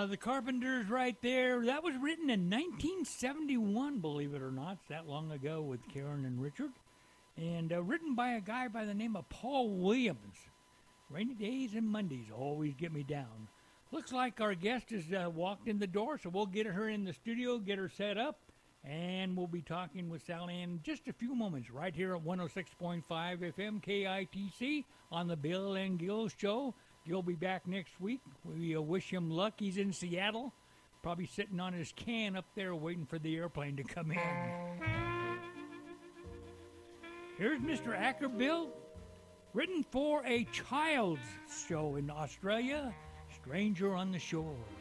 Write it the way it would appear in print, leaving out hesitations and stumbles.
The Carpenters right there. That was written in 1971, believe it or not. It's that long ago with Karen and Richard. And written by a guy by the name of Paul Williams. Rainy days and Mondays always get me down. Looks like our guest has walked in the door, so we'll get her in the studio, get her set up, and we'll be talking with Sally in just a few moments right here at 106.5 FM KITC on the Bill and Gil Show. Gil will be back next week. We wish him luck. He's in Seattle, probably sitting on his can up there waiting for the airplane to come in. Here's Mr. Ackerbill, written for a child's show in Australia, Stranger on the Shore.